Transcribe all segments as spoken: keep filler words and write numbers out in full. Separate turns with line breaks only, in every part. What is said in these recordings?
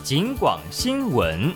警广新闻。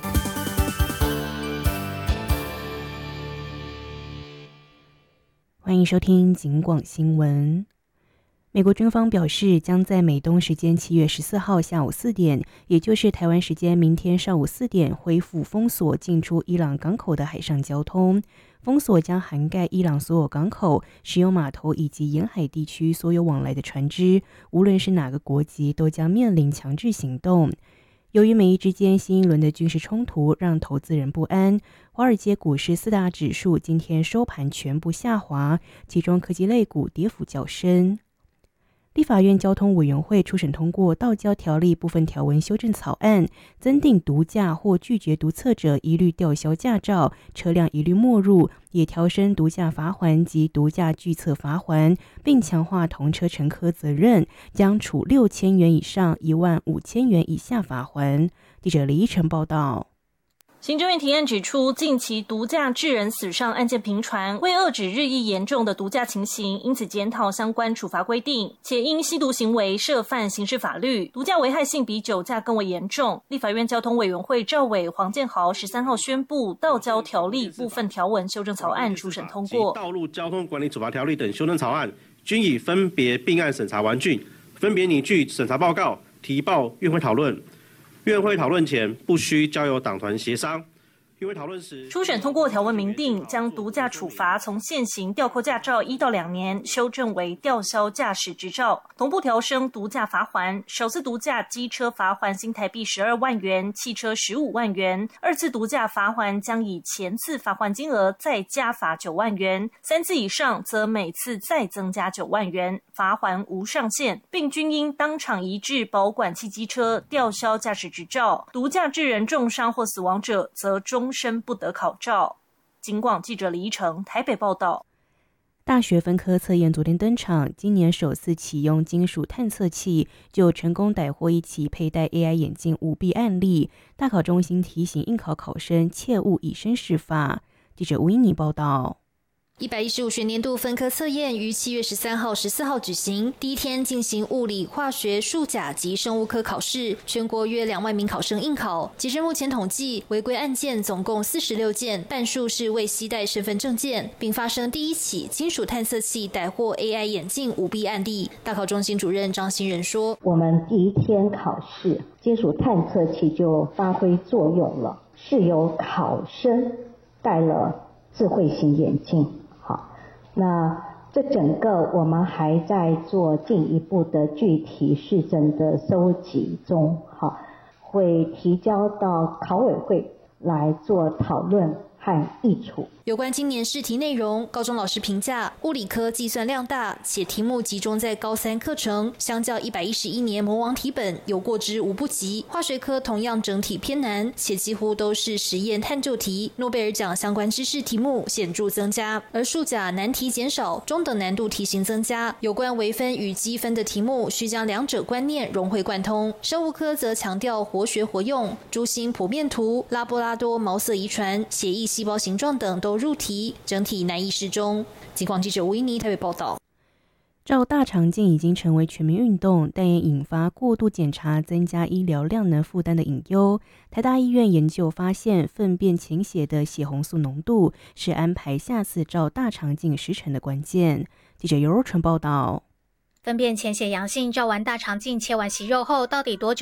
欢迎收听警广新闻。美国军方表示，将在美东时间七月十四号下午四点，也就是台湾时间明天上午四点，恢复封锁进出伊朗港口的海上交通。封锁将涵盖伊朗所有港口、石油码头以及沿海地区所有往来的船只，无论是哪个国籍，都将面临强制行动。由于美伊之间新一轮的军事冲突让投资人不安，华尔街股市四大指数今天收盘全部下滑，其中科技类股跌幅较深。立法院交通委员会初审通过道交条例部分条文修正草案，增订毒驾或拒绝毒测者一律吊销驾照，车辆一律没入，也调升毒驾罚锾及毒驾拒测罚锾，并强化同车乘客责任，将处六千元以上一万五千元以下罚锾。记者李依晨报道。
行政院提案指出，近期毒驾致人死伤案件频传，为遏止日益严重的毒驾情形，因此检讨相关处罚规定，且因吸毒行为涉犯刑事法律，毒驾危害性比酒驾更为严重。立法院交通委员会召委黄建豪十三号宣布，道交条例部分条文修正草案初审通过。
道路交通管理处罚条例等修正草案均已分别并案审查完竣，分别拟具审查报告，提报院会讨论。院会讨论前不需交由党团协商。院会讨论时，
初审通过条文明定，将毒驾处罚从现行吊扣驾照一到两年，修正为吊销驾驶执照，同步调升毒驾罚锾。首次毒驾机车罚锾新台币十二万元，汽车十五万元；二次毒驾罚锾将以前次罚锾金额再加罚九万元，三次以上则每次再增加九万元，罚锾无上限，并均应当场移至保管汽机车，吊销驾驶执照。毒驾致人重伤或死亡者，则终身不得考照。警广记者李依成台北报道。
大学分科测验昨天登场，今年首次启用金属探测器，就成功逮获一起佩戴 A I 眼镜舞弊案例。大考中心提醒应考考生切勿以身试法。记者吴依妮报道。
一百一十五学年度分科测验于七月十三号、十四号举行，第一天进行物理、化学、数甲及生物科考试，全国约两万名考生应考。截至目前统计，违规案件总共四十六件，半数是未携带身份证件，并发生第一起金属探测器逮获 A I 眼镜舞弊案例。大考中心主任张新仁说：“
我们第一天考试，金属探测器就发挥作用了，是由考生戴了智慧型眼镜。”那这整个我们还在做进一步的具体事证的收集中，好，会提交到考委会来做讨论和议处。
有关今年试题内容，高中老师评价物理科计算量大，且题目集中在高三课程，相较一百一十一年魔王题本有过之无不及。化学科同样整体偏难，且几乎都是实验探究题，诺贝尔奖相关知识题目显著增加，而数甲难题减少，中等难度题型增加。有关微分与积分的题目，需将两者观念融会贯通。生物科则强调活学活用，珠心剖面图、拉布拉多毛色遗传、血液细胞形状等都入题，整体难易适中。警广记者吴依妮台北报道。
照大肠镜已经成为全民运动，但也引发过度检查增加医疗量能负担的隐忧。台大医院研究发现，粪便潜血的血红素浓度是安排下次照大肠镜时程的关键。记者尤若纯报道。
粪便潜血阳性照完大肠镜切完息肉后，到底多久